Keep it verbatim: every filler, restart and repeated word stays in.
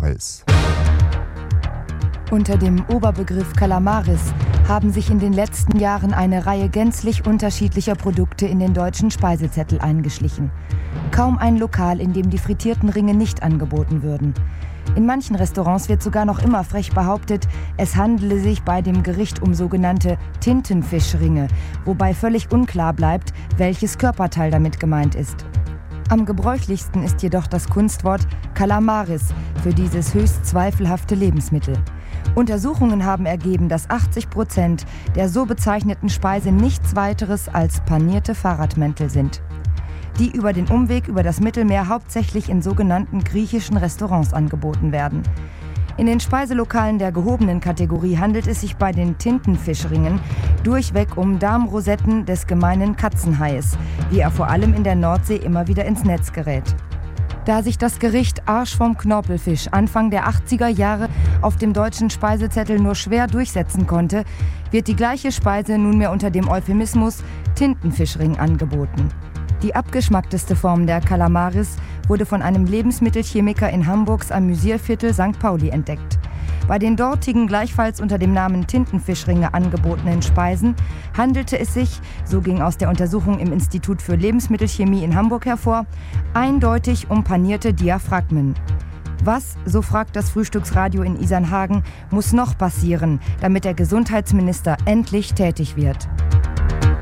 Calamaris. Unter dem Oberbegriff Calamaris haben sich in den letzten Jahren eine Reihe gänzlich unterschiedlicher Produkte in den deutschen Speisezettel eingeschlichen. Kaum ein Lokal, in dem die frittierten Ringe nicht angeboten würden. In manchen Restaurants wird sogar noch immer frech behauptet, es handele sich bei dem Gericht um sogenannte Tintenfischringe, wobei völlig unklar bleibt, welches Körperteil damit gemeint ist. Am gebräuchlichsten ist jedoch das Kunstwort Calamaris für dieses höchst zweifelhafte Lebensmittel. Untersuchungen haben ergeben, dass achtzig Prozent der so bezeichneten Speise nichts weiteres als panierte Fahrradmäntel sind, die über den Umweg über das Mittelmeer hauptsächlich in sogenannten griechischen Restaurants angeboten werden. In den Speiselokalen der gehobenen Kategorie handelt es sich bei den Tintenfischringen durchweg um Darmrosetten des gemeinen Katzenhais, wie er vor allem in der Nordsee immer wieder ins Netz gerät. Da sich das Gericht Arsch vom Knorpelfisch Anfang der achtziger Jahre auf dem deutschen Speisezettel nur schwer durchsetzen konnte, wird die gleiche Speise nunmehr unter dem Euphemismus Tintenfischring angeboten. Die abgeschmackteste Form der Calamaris wurde von einem Lebensmittelchemiker in Hamburgs Amüsierviertel Sankt Pauli entdeckt. Bei den dortigen gleichfalls unter dem Namen Tintenfischringe angebotenen Speisen handelte es sich, so ging aus der Untersuchung im Institut für Lebensmittelchemie in Hamburg hervor, eindeutig um panierte Diaphragmen. Was, so fragt das Frühstücksradio in Isernhagen, muss noch passieren, damit der Gesundheitsminister endlich tätig wird?